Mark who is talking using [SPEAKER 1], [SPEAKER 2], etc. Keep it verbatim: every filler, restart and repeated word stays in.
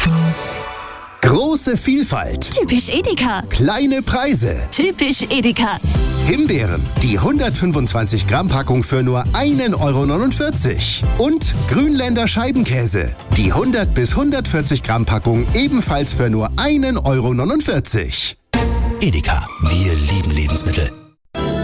[SPEAKER 1] Große Vielfalt.
[SPEAKER 2] Typisch Edeka.
[SPEAKER 1] Kleine Preise.
[SPEAKER 2] Typisch Edeka.
[SPEAKER 1] Himbeeren, die hundertfünfundzwanzig Gramm Packung für nur ein Euro neunundvierzig. Und Grünländer Scheibenkäse, die hundert bis hundertvierzig Gramm Packung ebenfalls für nur ein Euro neunundvierzig.
[SPEAKER 3] Edeka, wir lieben Lebensmittel.